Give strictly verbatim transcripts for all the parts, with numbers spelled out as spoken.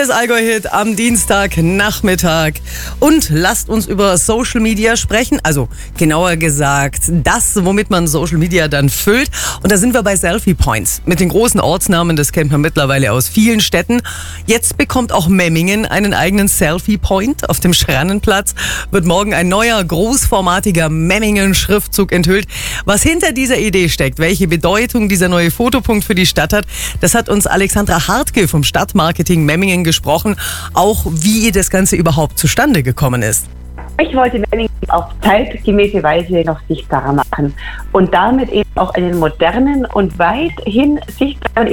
Hier ist Allgäu Hit am Dienstagnachmittag und lasst uns über Social Media sprechen, also genauer gesagt das, womit man Social Media dann füllt, und da sind wir bei Selfie Points mit den großen Ortsnamen, das kennt man mittlerweile aus vielen Städten. Jetzt bekommt auch Memmingen einen eigenen Selfie Point. Auf dem Schrannenplatz wird morgen ein neuer, großformatiger Memmingen-Schriftzug enthüllt. Was hinter dieser Idee steckt, welche Bedeutung dieser neue Fotopunkt für die Stadt hat, das hat uns Alexandra Hartke vom Stadtmarketing Memmingen gesprochen, auch wie das Ganze überhaupt zustande gekommen ist. Ich wollte Memmingen auf zeitgemäße Weise noch sichtbarer machen und damit eben auch einen modernen und weithin sichtbaren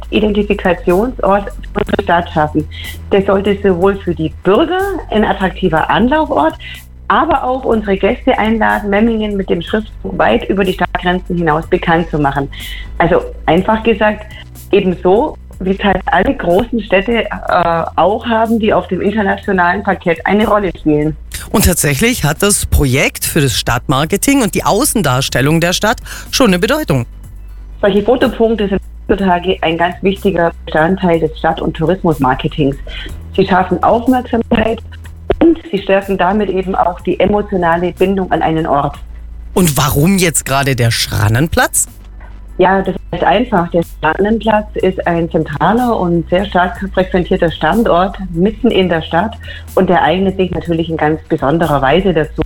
Identifikationsort unserer Stadt schaffen. Der sollte sowohl für die Bürger ein attraktiver Anlaufort, aber auch unsere Gäste einladen, Memmingen mit dem Schriftzug weit über die Stadtgrenzen hinaus bekannt zu machen. Also einfach gesagt, ebenso wie es halt alle großen Städte äh, auch haben, die auf dem internationalen Parkett eine Rolle spielen. Und tatsächlich hat das Projekt für das Stadtmarketing und die Außendarstellung der Stadt schon eine Bedeutung. Solche Fotopunkte sind heutzutage ein ganz wichtiger Bestandteil des Stadt- und Tourismusmarketings. Sie schaffen Aufmerksamkeit und sie stärken damit eben auch die emotionale Bindung an einen Ort. Und warum jetzt gerade der Schrannenplatz? Ja, das ist einfach. Der Schrannenplatz ist ein zentraler und sehr stark frequentierter Standort mitten in der Stadt und der eignet sich natürlich in ganz besonderer Weise dazu.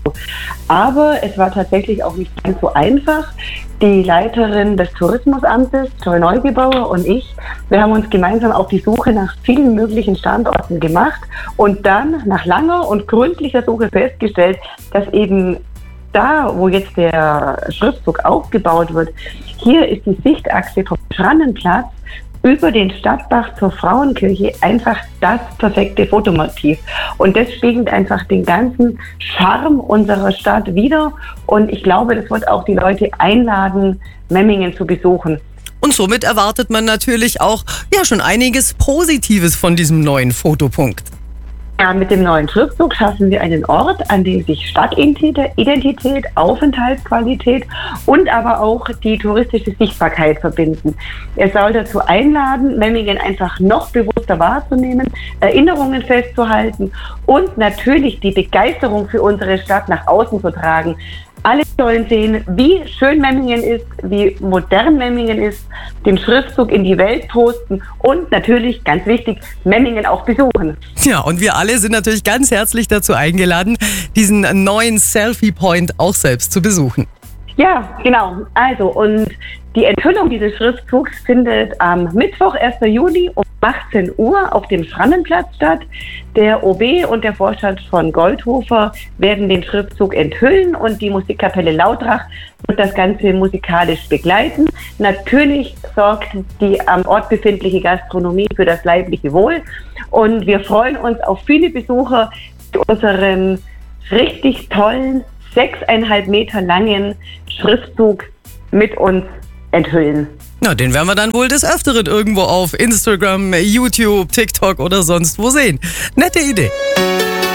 Aber es war tatsächlich auch nicht ganz so einfach. Die Leiterin des Tourismusamtes, Joy Neugebauer, und ich, wir haben uns gemeinsam auf die Suche nach vielen möglichen Standorten gemacht und dann nach langer und gründlicher Suche festgestellt, dass eben da, wo jetzt der Schriftzug aufgebaut wird, hier ist die Sichtachse vom Schrannenplatz über den Stadtbach zur Frauenkirche einfach das perfekte Fotomotiv. Und das spiegelt einfach den ganzen Charme unserer Stadt wider. Und ich glaube, das wird auch die Leute einladen, Memmingen zu besuchen. Und somit erwartet man natürlich auch ja schon einiges Positives von diesem neuen Fotopunkt. Ja, mit dem neuen Schriftzug schaffen wir einen Ort, an dem sich Stadtidentität, Aufenthaltsqualität und aber auch die touristische Sichtbarkeit verbinden. Er soll dazu einladen, Memmingen einfach noch bewusster wahrzunehmen, Erinnerungen festzuhalten und natürlich die Begeisterung für unsere Stadt nach außen zu tragen. Alle sollen sehen, wie schön Memmingen ist, wie modern Memmingen ist, den Schriftzug in die Welt posten und natürlich, ganz wichtig, Memmingen auch besuchen. Ja, und wir alle sind natürlich ganz herzlich dazu eingeladen, diesen neuen Selfie Point auch selbst zu besuchen. Ja, genau. Also, und die Enthüllung dieses Schriftzugs findet am Mittwoch, ersten Juli um achtzehn Uhr auf dem Schrannenplatz statt. Der O B und der Vorstand von Goldhofer werden den Schriftzug enthüllen und die Musikkapelle Lautrach wird das Ganze musikalisch begleiten. Natürlich sorgt die am Ort befindliche Gastronomie für das leibliche Wohl und wir freuen uns auf viele Besucher zu unserem richtig tollen, sechseinhalb Meter langen Schriftzug mit uns enthüllen. Na, den werden wir dann wohl des Öfteren irgendwo auf Instagram, YouTube, TikTok oder sonst wo sehen. Nette Idee.